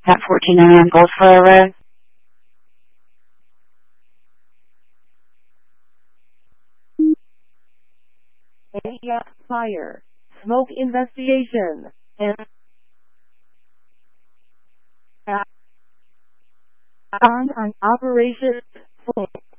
At 14 a.m. goes for arrest. Fire. Smoke investigation. And on Operation